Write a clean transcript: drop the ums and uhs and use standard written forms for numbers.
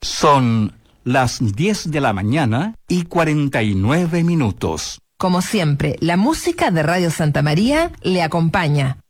Son las 10 de la mañana y 49 minutos. Como siempre, la música de Radio Santa María le acompaña.